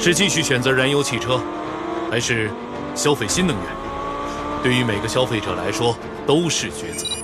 是继续选择燃油汽车，还是消费新能源？对于每个消费者来说都是抉择。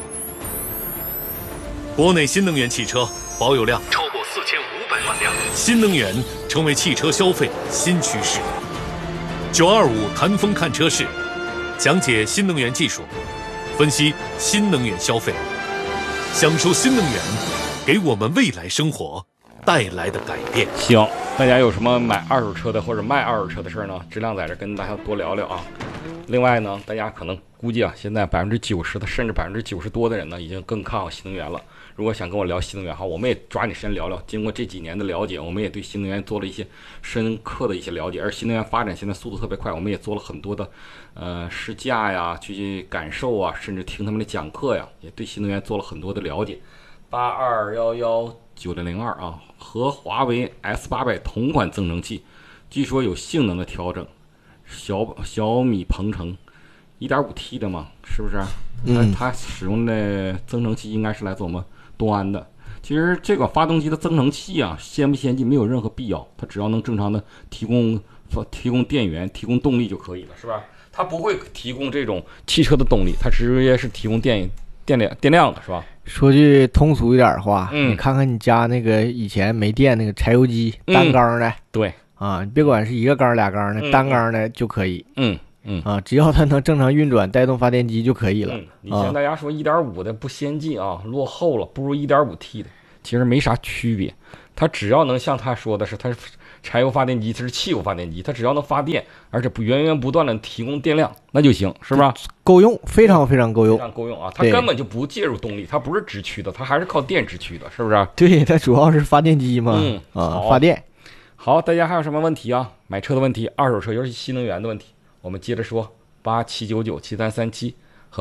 国内新能源汽车保有量超过4500万辆，新能源成为汽车消费新趋势。925谈风看车市，讲解新能源技术，分析新能源消费，享受新能源给我们未来生活带来的改变。 行，大家有什么买二手车的或者卖二手车的事呢？质量在这跟大家多聊聊啊。另外呢，大家可能估计啊，现在90%的甚至90%多的人呢，已经更看好新能源了。如果想跟我聊新能源哈，我们也抓紧时间聊聊。经过这几年的了解，我们也对新能源做了一些深刻的一些了解。而新能源发展现在速度特别快，我们也做了很多的试驾呀，去感受啊，甚至听他们的讲课呀，也对新能源做了很多的了解。82119002啊，和华为 S800同款增程器，据说有性能的调整。小米鹏程 1.5T 的嘛，是不是？它使用的增程器应该是来自我们东安的。其实这个发动机的增程器啊，先不先进没有任何必要，它只要能正常的提供电源、提供动力就可以了，是吧？它不会提供这种汽车的动力，它直接是提供电量的，是吧？ 说句通俗一点的话，你看看你家那个以前没电那个柴油机，单缸的， 对啊，你别管是一个缸俩缸的，单缸的就可以，只要它能正常运转，带动发电机就可以了。 以前大家说 1.5 的不先进啊，落后了，不如 1.5T 的，其实没啥区别。它只要能像他说的是，它是柴油发电机，它是汽油发电机，它只要能发电，而且源源不断的提供电量，那就行，是吧？ 够用，非常非常够用， 非常够用啊！它根本就不介入动力，它不是直驱的，它还是靠电直驱的，是不是？ 对，它主要是发电机嘛，发电。 好，大家还有什么问题啊？买车的问题，二手车，尤其新能源的问题，我们接着说。87997337和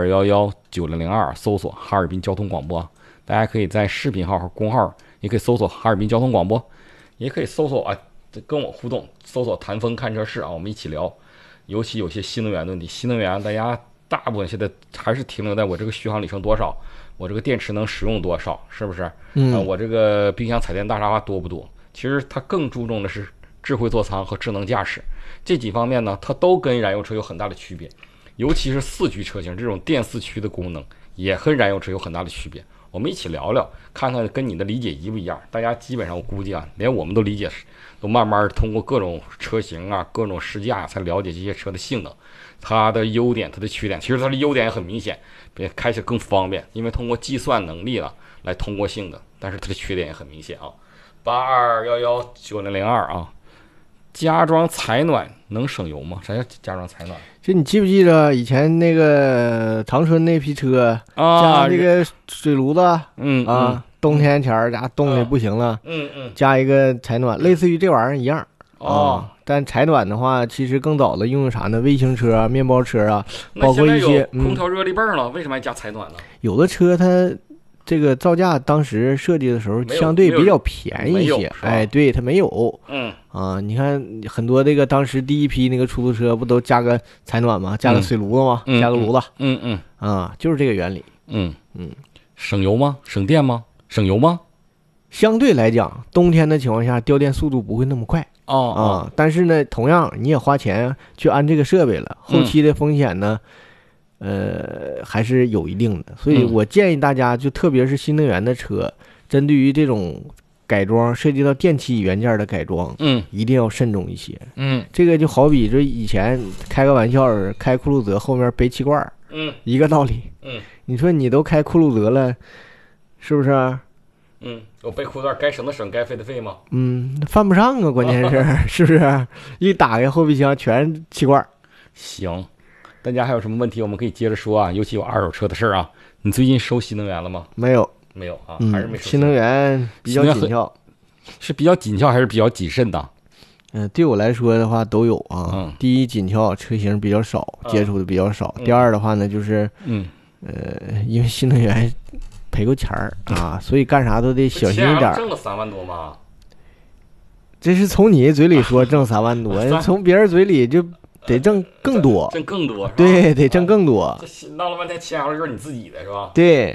82119002搜索哈尔滨交通广播，大家可以在视频号和公号也可以搜索哈尔滨交通广播，也可以搜索啊，跟我互动，搜索谈风看车市啊，我们一起聊。尤其有些新能源的问题，新能源大家大部分现在还是停留在我这个续航里程多少，我这个电池能使用多少，是不是？我这个冰箱、彩电、大沙发多不多？其实它更注重的是智慧座舱和智能驾驶这几方面呢，它都跟燃油车有很大的区别，尤其是四驱车型这种电四驱的功能也和燃油车有很大的区别。我们一起聊聊，看看跟你的理解一不一样。大家基本上我估计啊，连我们都理解，都慢慢通过各种车型啊、各种试驾才了解这些车的性能，它的优点、它的缺点。其实它的优点也很明显，开起更方便，因为通过计算能力来通过性的，但是它的缺点也很明显啊。82119002啊。加装采暖能省油吗？啥叫加装采暖？ 就你记不记得以前那个长春那批车加这个水炉子，冬天前儿家冻的不行了，加一个采暖，类似于这玩意儿一样但采暖的话，其实更早的用啥呢？卫星车啊、面包车啊，包括一些空调热力泵了，为什么还加采暖呢？ 有的车它这个造价当时设计的时候相对比较便宜一些，对，它没有，你看很多这个当时第一批那个出租车不都加个采暖吗？加个水炉子吗？加个炉子，就是这个原理， 省油吗？省电吗？省油吗？ 相对来讲，冬天的情况下掉电速度不会那么快但是呢，同样你也花钱去安这个设备了，后期的风险呢？还是有一定的，所以我建议大家，就特别是新能源的车，针对于这种改装涉及到电器元件的改装，一定要慎重一些。这个就好比这以前开个玩笑，开酷路泽后面背气罐，一个道理。你说你都开酷路泽了，是不是？ 我背裤带该省的省，该费的费吗？ 犯不上啊，关键是是不是？一打开后备箱全气罐。 行。大家还有什么问题，我们可以接着说啊，尤其有二手车的事儿啊。你最近收新能源了吗？ 没有啊，还是没收。 新能源比较紧俏， 是比较紧俏还是比较谨慎的？ 对我来说的话都有啊。第一，紧俏，车型比较少，接触的比较少。第二的话呢，就是因为新能源赔够钱儿啊，所以干啥都得小心一点。 挣了3万多吗？ 这是从你嘴里说挣3万多，从别人嘴里就。得挣更多， 挣更多， 对，得挣更多。 这闹了半天钱还是你自己的是吧？ 对，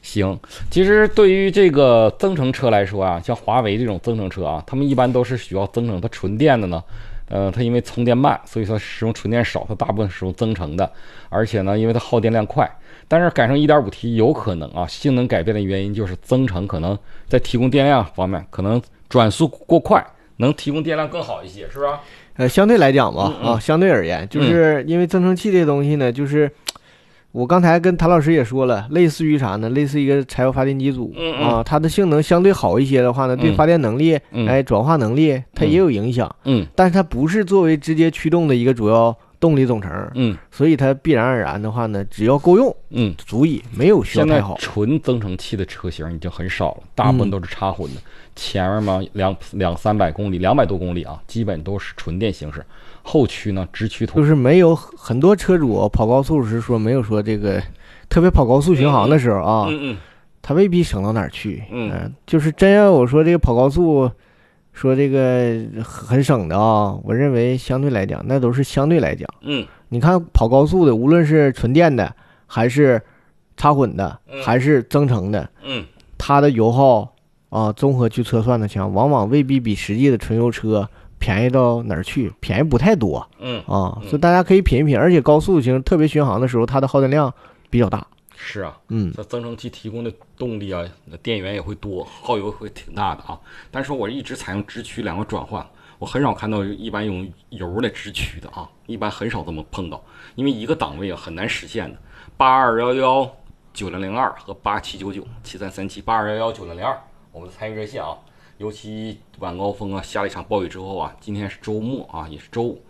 行，其实对于这个增程车来说啊，像华为这种增程车啊，他们一般都是需要增程，它纯电的呢，它因为充电慢，所以说使用纯电少，它大部分使用增程的，而且呢，因为它耗电量快，但是改成 1.5T 有可能啊，性能改变的原因就是增程可能在提供电量方面可能转速过快，能提供电量更好一些，是吧？ 相对来讲吧，相对而言，就是因为增程器这东西呢，就是我刚才跟谭老师也说了，类似于啥呢？类似一个柴油发电机组它的性能相对好一些的话呢，对发电能力、转化能力它也有影响。但是它不是作为直接驱动的一个主要动力总成。所以它必然而然的话呢，只要够用，足以，没有需要太好。 现在纯增程器的车型已经很少了，大部分都是插混的。前面嘛200-300公里，200多公里啊，基本都是纯电形式。后驱呢，直驱就是没有很多车主跑高速时说没有说这个，特别跑高速巡航的时候啊，他未必省到哪儿去。就是真要我说这个跑高速，说这个很省的啊，我认为相对来讲，那都是相对来讲。你看跑高速的，无论是纯电的，还是插混的，还是增程的，它的油耗啊，综合去测算的情况，往往未必比实际的纯油车便宜到哪儿去，便宜不太多。所以大家可以品一品，而且高速型特别巡航的时候，它的耗电量比较大。 是啊，这增程器提供的动力啊，电源也会多，耗油会挺大的啊。但是我一直采用直驱两个转换，我很少看到一般用油的直驱的啊，一般很少这么碰到，因为一个档位啊很难实现的。8211 9002和8799 7337 8211 9002，我们的参与热线啊。尤其晚高峰啊，下了一场暴雨之后啊，今天是周末啊，也是周五，